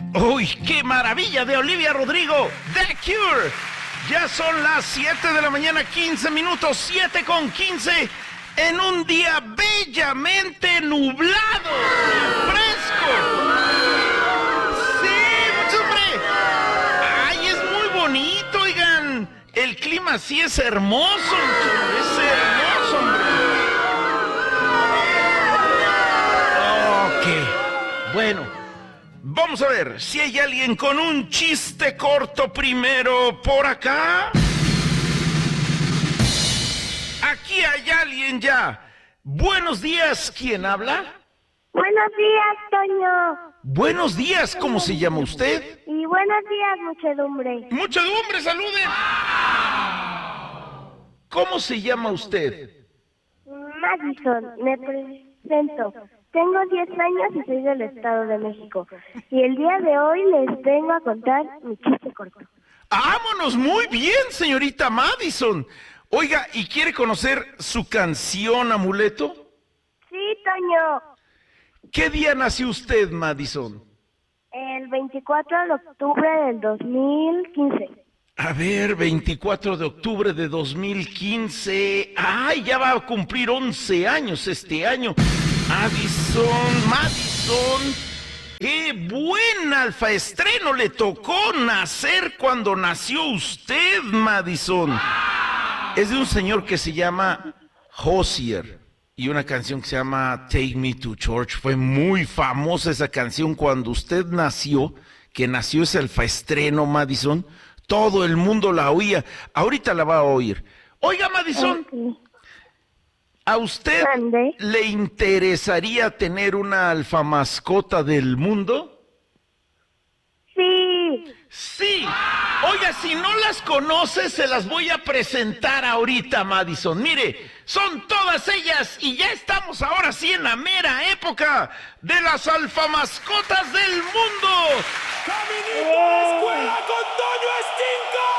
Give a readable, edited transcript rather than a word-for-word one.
¡Uy, qué maravilla! De Olivia Rodrigo, The Cure. Ya son las 7 de la mañana, 15 minutos, 7:15, en un día bellamente nublado y fresco. ¡Sí, hombre! ¡Ay, es muy bonito, oigan! El clima sí es hermoso, es hermoso, hombre. Ok, bueno. Vamos a ver si hay alguien con un chiste corto primero por acá. Aquí hay alguien ya. Buenos días, ¿quién habla? Buenos días, Toño. Buenos días, ¿cómo se llama usted? Y buenos días, muchedumbre. ¡Muchedumbre, saluden! ¿Cómo se llama usted? Madison, me presento. Tengo 10 años y soy del Estado de México. Y el día de hoy les vengo a contar mi chiste corto. ¡Vámonos! Muy bien, señorita Madison. Oiga, ¿y quiere conocer su canción, Amuleto? Sí, Toño. ¿Qué día nació usted, Madison? El 24 de octubre del 2015. A ver, 24 de octubre de 2015. ¡Ay, ya va a cumplir 11 años este año! Madison, qué buen alfaestreno le tocó nacer cuando nació usted, Madison. Es de un señor que se llama Hozier y una canción que se llama Take Me to Church. Fue muy famosa esa canción cuando usted nació, que nació ese alfaestreno, Madison. Todo el mundo la oía. Ahorita la va a oír. Oiga, Madison. Okay. ¿A usted le interesaría tener una alfamascota del mundo? Sí. Sí. Oiga, si no las conoce, se las voy a presentar ahorita, Madison. Mire, son todas ellas y ya estamos ahora sí en la mera época de las alfamascotas del mundo. ¡Caminito a la escuela con Toño Estinca!